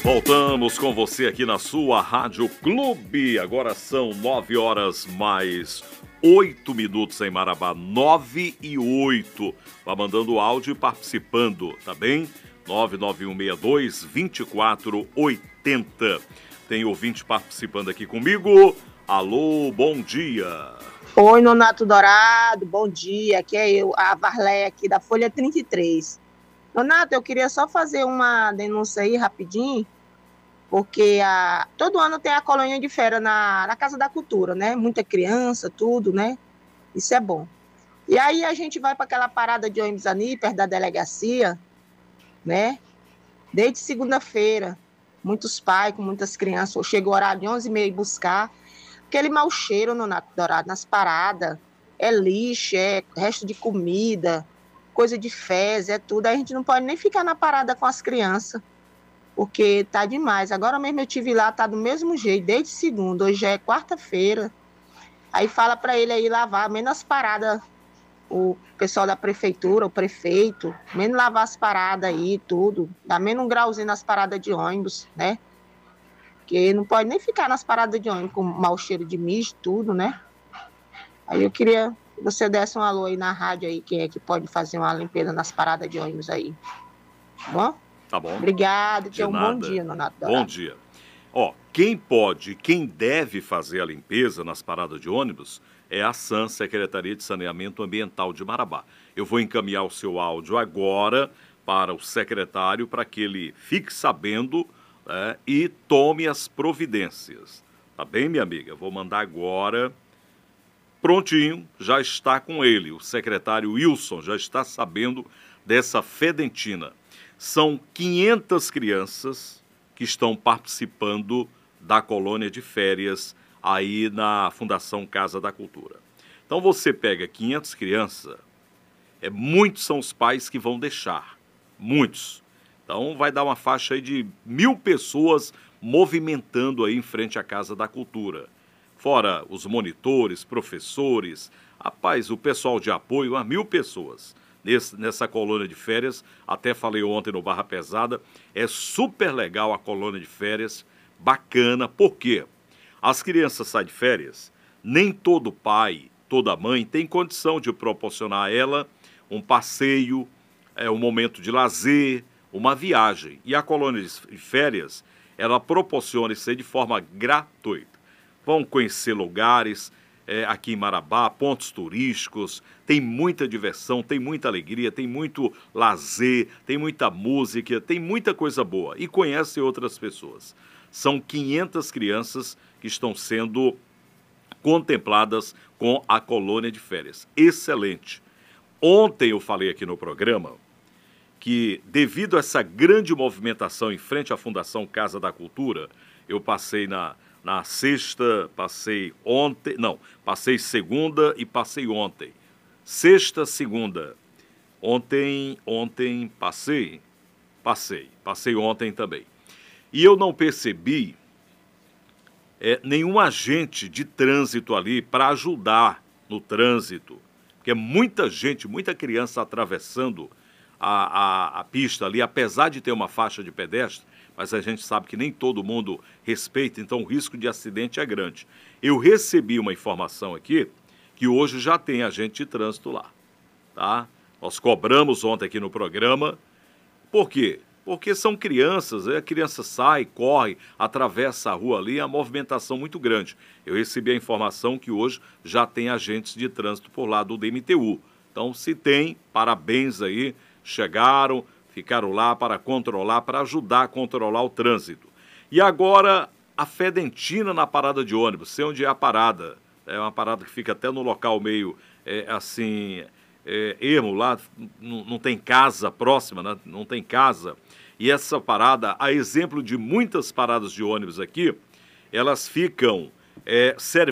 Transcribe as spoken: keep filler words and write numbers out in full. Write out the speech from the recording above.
Voltamos com você aqui na sua Rádio Clube. Agora são nove horas mais oito minutos em Marabá. Nove e oito. Vá mandando áudio e participando, tá bem? nove nove um seis dois, dois quatro oito zero. Tem ouvinte participando aqui comigo. Alô, bom dia. Oi, Nonato Dourado, bom dia. Aqui é eu, a Varlé aqui da Folha trinta e três. Nonato, eu queria só fazer uma denúncia aí rapidinho, porque a, todo ano tem a colônia de férias na, na Casa da Cultura, né? Muita criança, tudo, né? Isso é bom. E aí a gente vai para aquela parada de ônibus ali, perto da delegacia, né? Desde segunda-feira, muitos pais com muitas crianças, chega o horário de onze e meia buscar. Aquele mau cheiro, Nonato Dourado, nas paradas, é lixo, é resto de comida, coisa de fezes, é tudo. Aí a gente não pode nem ficar na parada com as crianças, porque tá demais. Agora mesmo eu tive lá, tá do mesmo jeito, desde segunda, hoje já é quarta-feira. Aí fala para ele aí lavar, menos as paradas, o pessoal da prefeitura, o prefeito, menos lavar as paradas aí, tudo. Dá menos um grauzinho nas paradas de ônibus, né? Porque não pode nem ficar nas paradas de ônibus com mau cheiro de mijo, tudo, né? Aí eu queria que você desse um alô aí na rádio aí, quem é que pode fazer uma limpeza nas paradas de ônibus aí. Tá bom? Tá bom. Obrigado, tenha um nada. bom dia, Nonato Dourado. Bom dia. Ó, quem pode, quem deve fazer a limpeza nas paradas de ônibus é a SAM, Secretaria de Saneamento Ambiental de Marabá. Eu vou encaminhar o seu áudio agora para o secretário para que ele fique sabendo, né, e tome as providências. Tá bem, minha amiga? Vou mandar agora. Prontinho, já está com ele. O secretário Wilson já está sabendo dessa fedentina. São quinhentas crianças que estão participando da colônia de férias aí na Fundação Casa da Cultura. Então você pega quinhentas crianças, é, muitos são os pais que vão deixar, muitos. Então vai dar uma faixa aí de mil pessoas movimentando aí em frente à Casa da Cultura. Fora os monitores, professores, rapaz, o pessoal de apoio, a mil pessoas. Nesse, nessa colônia de férias, até falei ontem no Barra Pesada, é super legal a colônia de férias, bacana, por quê? As crianças saem de férias, nem todo pai, toda mãe tem condição de proporcionar a ela um passeio, é, um momento de lazer, uma viagem. E a colônia de férias, ela proporciona isso aí de forma gratuita. Vão conhecer lugares, É, aqui em Marabá, pontos turísticos, tem muita diversão, tem muita alegria, tem muito lazer, tem muita música, tem muita coisa boa e conhece outras pessoas. São quinhentas crianças que estão sendo contempladas com a colônia de férias. Excelente. Ontem eu falei aqui no programa que, devido a essa grande movimentação em frente à Fundação Casa da Cultura, eu passei na... Na sexta, passei ontem, não, passei segunda e passei ontem. Sexta, segunda. Ontem, ontem passei, passei, passei ontem também. E eu não percebi é, nenhum agente de trânsito ali para ajudar no trânsito. Porque é muita gente, muita criança atravessando a, a, a pista ali, apesar de ter uma faixa de pedestre, mas a gente sabe que nem todo mundo respeita, então o risco de acidente é grande. Eu recebi uma informação aqui que hoje já tem agente de trânsito lá, tá? Nós cobramos ontem aqui no programa. Por quê? Porque são crianças, a criança sai, corre, atravessa a rua ali, é uma movimentação muito grande. Eu recebi a informação que hoje já tem agentes de trânsito por lá do D M T U. Então, se tem, parabéns aí, chegaram, ficaram lá para controlar, para ajudar a controlar o trânsito. E agora, a fedentina na parada de ônibus, sei onde é a parada. É uma parada que fica até no local meio, é, assim, é, ermo lá, não, não tem casa próxima, né? Não tem casa. E essa parada, a exemplo de muitas paradas de ônibus aqui, elas ficam é, servindo